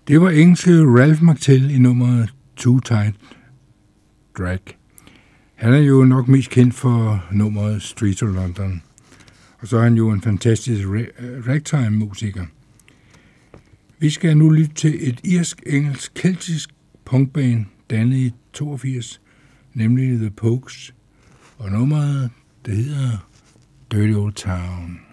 Det var engelske Ralph McTell i nummeret Too Tight Drag. Han er jo nok mest kendt for nummeret Streets of London. Og så er han jo en fantastisk ragtime-musiker. Vi skal nu lytte til et irsk-engelsk-keltisk punkband, dannet i 82, nemlig The Pogues. Og nummeret, det hedder Dirty Old Town.